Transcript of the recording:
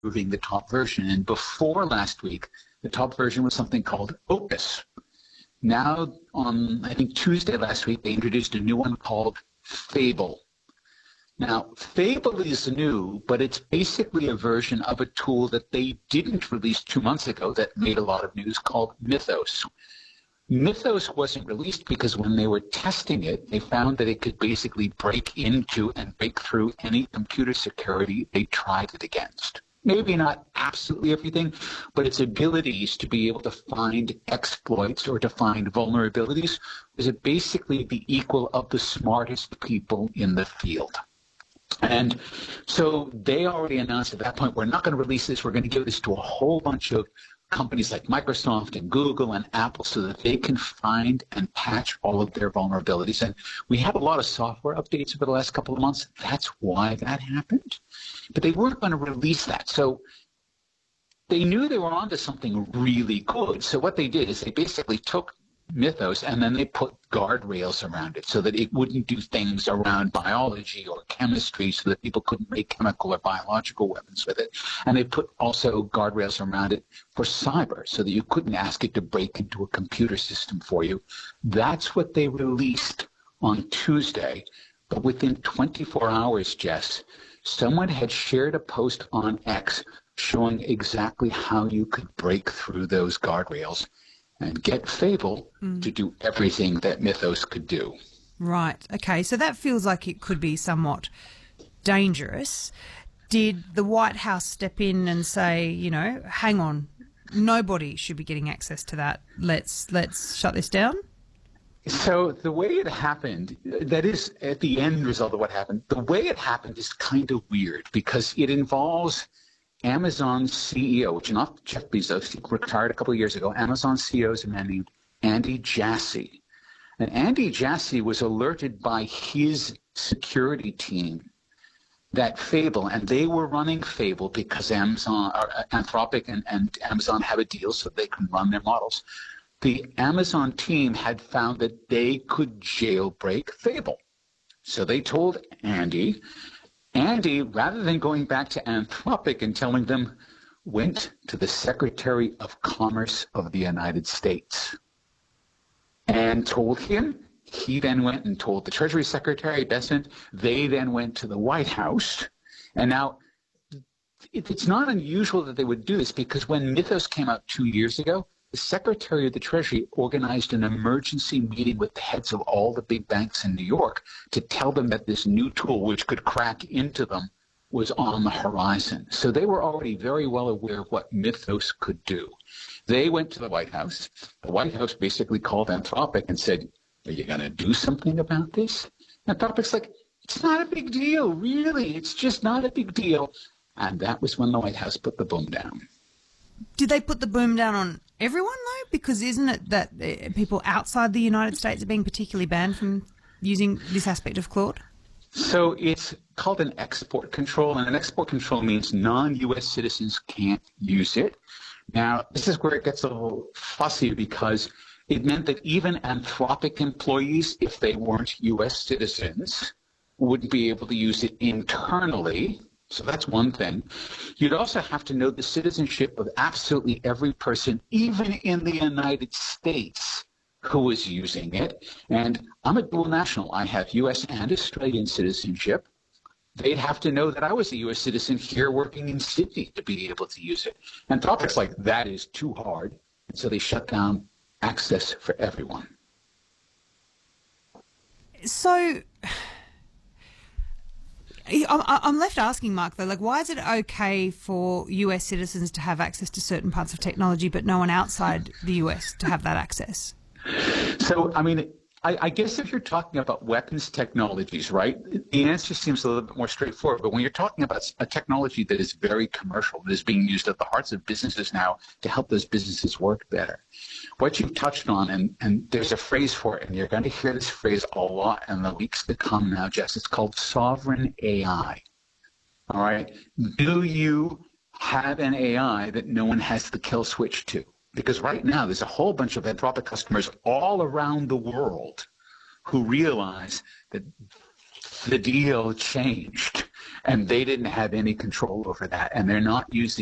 improving the top version. And before last week, the top version was something called Opus. Now, on, I think, Tuesday last week, they introduced a new one called Fable. Now, Fable is new, but it's basically a version of a tool that they didn't release 2 months ago that made a lot of news called Mythos. Mythos wasn't released because when they were testing it, they found that it could basically break into and break through any computer security they tried it against. Maybe not absolutely everything, but its abilities to be able to find exploits or to find vulnerabilities was basically the equal of the smartest people in the field. And so they already announced at that point, we're not going to release this. We're going to give this to a whole bunch of companies like Microsoft and Google and Apple so that they can find and patch all of their vulnerabilities. And we had a lot of software updates over the last couple of months. That's why that happened. But they weren't going to release that. So they knew they were onto something really good. So what they did is they basically took Mythos and then they put guardrails around it so that it wouldn't do things around biology or chemistry so that people couldn't make chemical or biological weapons with it. And they put also guardrails around it for cyber so that you couldn't ask it to break into a computer system for you. That's what they released on Tuesday. But within 24 hours, Jess, someone had shared a post on X showing exactly how you could break through those guardrails and get Fable to do everything that Mythos could do. Right. Okay. So that feels like it could be somewhat dangerous. Did the White House step in and say, you know, hang on, nobody should be getting access to that. Let's shut this down? So the way it happened, that is at the end result of what happened, the way it happened is kind of weird because it involves Amazon's CEO, which is not Jeff Bezos, he retired a couple of years ago. Amazon CEO is a man named Andy Jassy. And Andy Jassy was alerted by his security team that Fable, and they were running Fable because Amazon, or Anthropic and Amazon have a deal so they can run their models. The Amazon team had found that they could jailbreak Fable. So they told Andy, rather than going back to Anthropic and telling them, went to the Secretary of Commerce of the United States and told him. He then went and told the Treasury Secretary, Bessent. They then went to the White House. And now it's not unusual that they would do this because when Mythos came out 2 years ago, the Secretary of the Treasury organized an emergency meeting with the heads of all the big banks in New York to tell them that this new tool, which could crack into them, was on the horizon. So they were already very well aware of what Mythos could do. They went to the White House. The White House basically called Anthropic and said, are you going to do something about this? Anthropic's like, it's not a big deal, really. It's just not a big deal. And that was when the White House put the boom down. Did they put the boom down on everyone, though? Because isn't it that people outside the United States are being particularly banned from using this aspect of Claude? So it's called an export control, and an export control means non-U.S. citizens can't use it. Now, this is where it gets a little fussy because it meant that even Anthropic employees, if they weren't U.S. citizens, wouldn't be able to use it internally. So that's one thing. You'd also have to know the citizenship of absolutely every person, even in the United States, who is using it. And I'm a dual national. I have U.S. and Australian citizenship. They'd have to know that I was a U.S. citizen here working in Sydney to be able to use it. And topics like that is too hard. And so they shut down access for everyone. So I'm left asking, Mark, though, like, why is it okay for US citizens to have access to certain parts of technology, but no one outside the US to have that access? So, I mean, I guess if you're talking about weapons technologies, right, the answer seems a little bit more straightforward. But when you're talking about a technology that is very commercial, that is being used at the hearts of businesses now to help those businesses work better, what you've touched on, and there's a phrase for it, and you're going to hear this phrase a lot in the weeks to come now, Jess. It's called sovereign AI. All right? Do you have an AI that no one has the kill switch to? Because right now there's a whole bunch of Anthropic customers all around the world who realize that the deal changed, and they didn't have any control over that, and they're not using